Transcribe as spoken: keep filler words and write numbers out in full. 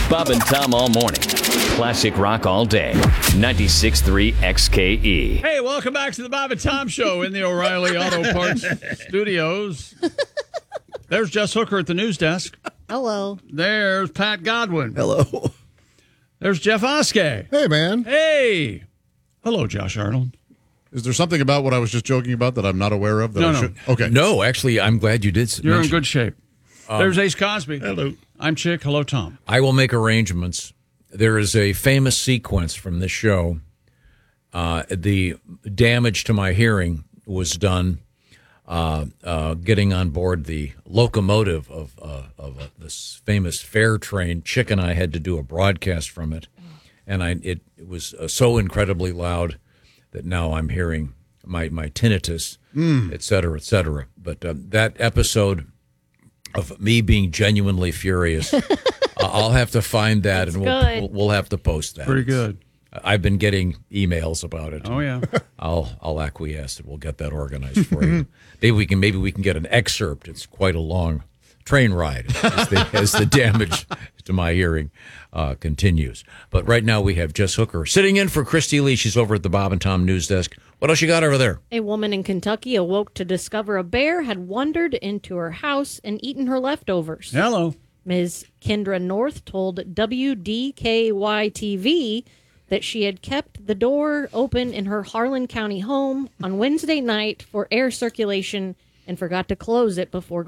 Bob and Tom all morning. Classic rock all day. ninety-six point three X K E. Hey, welcome back to the Bob and Tom Show in the O'Reilly Auto Parts Studios. There's Jess Hooker at the news desk. Hello. There's Pat Godwin. Hello. There's Jeff Oskey. Hey, man. Hey. Hello, Josh Arnold. Is there something about what I was just joking about that I'm not aware of? That No, I no. should? Okay. No, actually, I'm glad you did. s- You're in mention- good shape. There's Ace Cosby. Hello. I'm Chick. Hello, Tom. I will make arrangements. There is a famous sequence from this show. Uh, the damage to my hearing was done uh, uh, getting on board the locomotive of, uh, of uh, this famous fare train. Chick and I had to do a broadcast from it, and I it, it was uh, so incredibly loud that now I'm hearing my, my tinnitus, et cetera, et cetera. But uh, that episode of me being genuinely furious, uh, I'll have to find that, and we'll, good. we'll we'll have to post that. Pretty good. I've been getting emails about it. Oh, yeah. I'll I'll acquiesce, and we'll get that organized for you. Maybe we can maybe we can get an excerpt. It's quite a long train ride as the, as the damage to my hearing uh, continues. But right now we have Jess Hooker sitting in for Christy Lee. She's over at the Bob and Tom news desk. What else you got over there? A woman in Kentucky awoke to discover a bear had wandered into her house and eaten her leftovers. Hello. Miz Kendra North told W D K Y T V that she had kept the door open in her Harlan County home on Wednesday night for air circulation and forgot to close it before